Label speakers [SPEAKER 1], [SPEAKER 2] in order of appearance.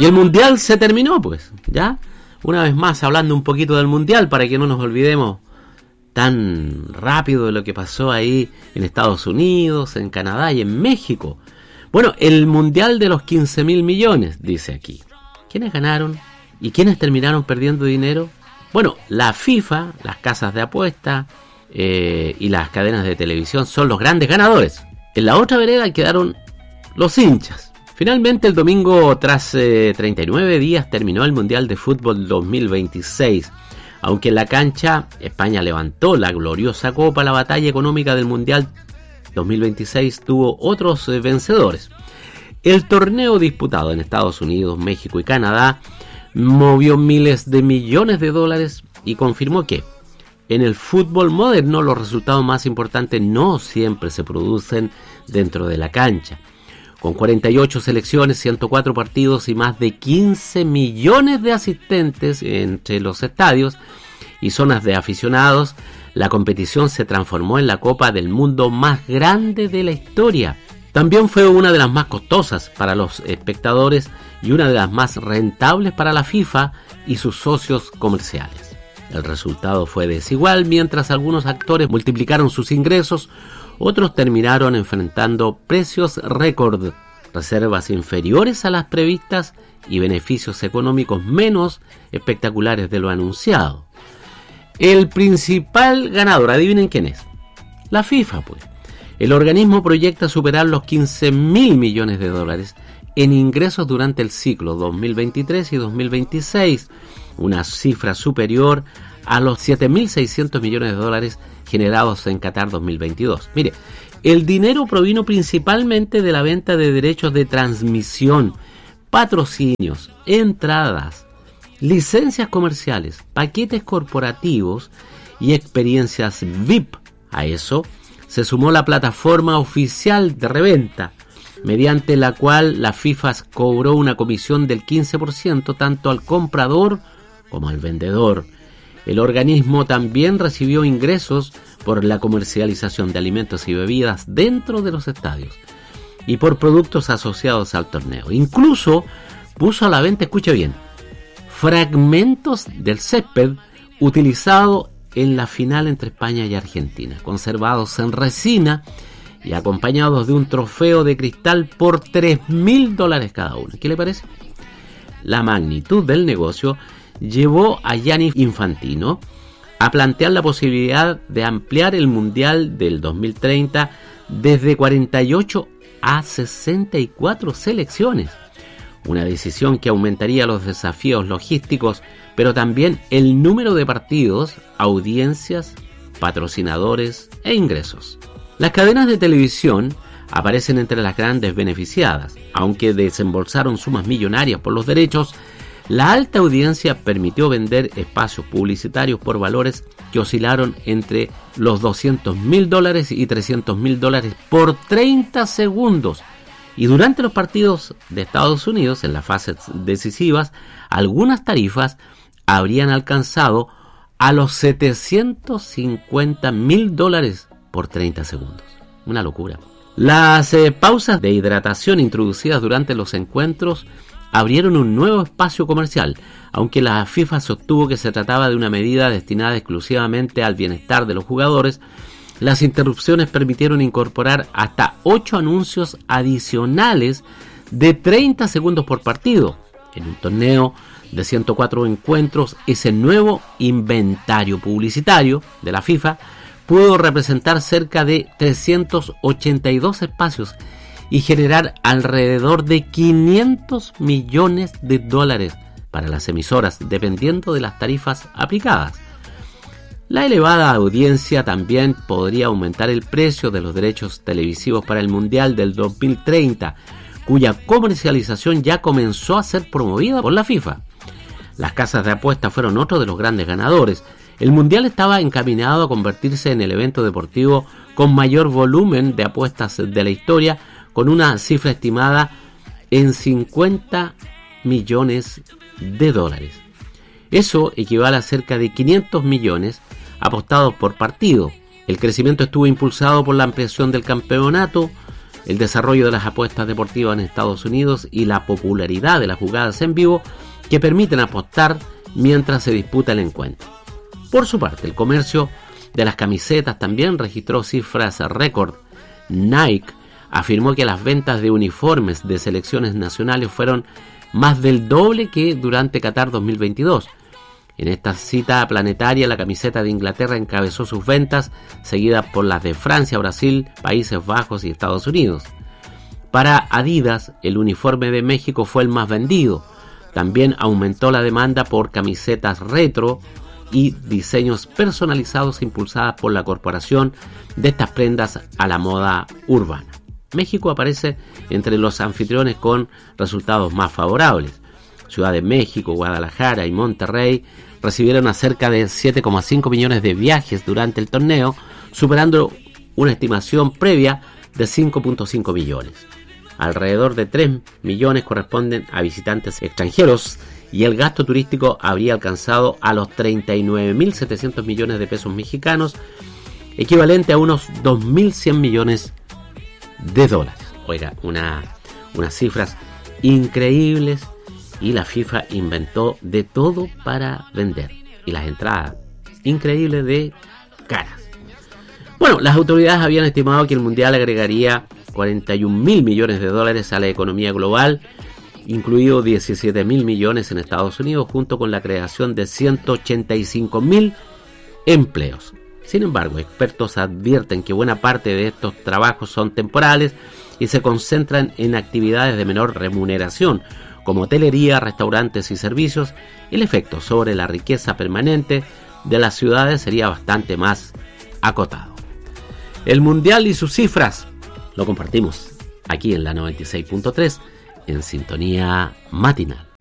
[SPEAKER 1] Y el Mundial se terminó, pues, ¿ya? Una vez más, hablando un poquito del Mundial, para que no nos olvidemos tan rápido de lo que pasó ahí en Estados Unidos, en Canadá y en México. Bueno, el Mundial de los 15.000 millones, dice aquí. ¿Quiénes ganaron y quiénes terminaron perdiendo dinero? Bueno, la FIFA, las casas de apuesta y las cadenas de televisión son los grandes ganadores. En la otra vereda quedaron los hinchas. Finalmente el domingo, tras 39 días, terminó el Mundial de Fútbol 2026. Aunque en la cancha España levantó la gloriosa copa, la batalla económica del Mundial 2026 tuvo otros vencedores. El torneo disputado en Estados Unidos, México y Canadá movió miles de millones de dólares y confirmó que en el fútbol moderno los resultados más importantes no siempre se producen dentro de la cancha. Con 48 selecciones, 104 partidos y más de 15 millones de asistentes entre los estadios y zonas de aficionados, la competición se transformó en la Copa del Mundo más grande de la historia. También fue una de las más costosas para los espectadores y una de las más rentables para la FIFA y sus socios comerciales. El resultado fue desigual, mientras algunos actores multiplicaron sus ingresos, otros terminaron enfrentando precios récord, reservas inferiores a las previstas y beneficios económicos menos espectaculares de lo anunciado. El principal ganador, adivinen quién es. La FIFA, pues. El organismo proyecta superar los 15.000 millones de dólares en ingresos durante el ciclo 2023 y 2026, una cifra superior a los 7.600 millones de dólares generados en Qatar 2022. Mire, el dinero provino principalmente de la venta de derechos de transmisión, patrocinios, entradas, licencias comerciales, paquetes corporativos y experiencias VIP. A eso se sumó la plataforma oficial de reventa, mediante la cual la FIFA cobró una comisión del 15% tanto al comprador como al vendedor. El organismo también recibió ingresos por la comercialización de alimentos y bebidas dentro de los estadios y por productos asociados al torneo. Incluso puso a la venta, escuche bien, fragmentos del césped utilizado en la final entre España y Argentina, conservados en resina y acompañados de un trofeo de cristal por $3.000 cada uno. ¿Qué le parece? La magnitud del negocio llevó a Gianni Infantino a plantear la posibilidad de ampliar el Mundial del 2030 desde 48 a 64 selecciones. Una decisión que aumentaría los desafíos logísticos, pero también el número de partidos, audiencias, patrocinadores e ingresos. Las cadenas de televisión aparecen entre las grandes beneficiadas. Aunque desembolsaron sumas millonarias por los derechos, la alta audiencia permitió vender espacios publicitarios por valores que oscilaron entre los $200.000 y $300.000 por 30 segundos. Y durante los partidos de Estados Unidos, en las fases decisivas, algunas tarifas habrían alcanzado a los $750.000 por 30 segundos. Una locura. Las pausas de hidratación introducidas durante los encuentros abrieron un nuevo espacio comercial, aunque la FIFA sostuvo que se trataba de una medida destinada exclusivamente al bienestar de los jugadores. Las interrupciones permitieron incorporar hasta 8 anuncios adicionales de 30 segundos por partido. En un torneo de 104 encuentros, ese nuevo inventario publicitario de la FIFA pudo representar cerca de 382 espacios y generar alrededor de $500 millones para las emisoras, dependiendo de las tarifas aplicadas. La elevada audiencia también podría aumentar el precio de los derechos televisivos para el Mundial del 2030, cuya comercialización ya comenzó a ser promovida por la FIFA. Las casas de apuestas fueron otro de los grandes ganadores. El Mundial estaba encaminado a convertirse en el evento deportivo con mayor volumen de apuestas de la historia, con una cifra estimada en $50 millones. Eso equivale a cerca de 500 millones apostados por partido. El crecimiento estuvo impulsado por la ampliación del campeonato, el desarrollo de las apuestas deportivas en Estados Unidos y la popularidad de las jugadas en vivo que permiten apostar mientras se disputa el encuentro. Por su parte, el comercio de las camisetas también registró cifras récord. Nike afirmó que las ventas de uniformes de selecciones nacionales fueron más del doble que durante Qatar 2022. En esta cita planetaria, la camiseta de Inglaterra encabezó sus ventas, seguida por las de Francia, Brasil, Países Bajos y Estados Unidos. Para Adidas, el uniforme de México fue el más vendido. También aumentó la demanda por camisetas retro y diseños personalizados impulsadas por la corporación de estas prendas a la moda urbana. México aparece entre los anfitriones con resultados más favorables. Ciudad de México, Guadalajara y Monterrey recibieron a cerca de 7,5 millones de viajes durante el torneo, superando una estimación previa de 5,5 millones. Alrededor de 3 millones corresponden a visitantes extranjeros y el gasto turístico habría alcanzado a los 39.700 millones de pesos mexicanos, equivalente a unos 2.100 millones de dólares. Oiga, unas cifras increíbles, y la FIFA inventó de todo para vender. Y las entradas increíbles de caras. Bueno, las autoridades habían estimado que el Mundial agregaría 41.000 millones de dólares a la economía global, incluido 17.000 millones en Estados Unidos, junto con la creación de 185.000 empleos. Sin embargo, expertos advierten que buena parte de estos trabajos son temporales y se concentran en actividades de menor remuneración, como hotelería, restaurantes y servicios. El efecto sobre la riqueza permanente de las ciudades sería bastante más acotado. El Mundial y sus cifras lo compartimos aquí en la 96.3 en Sintonía Matinal.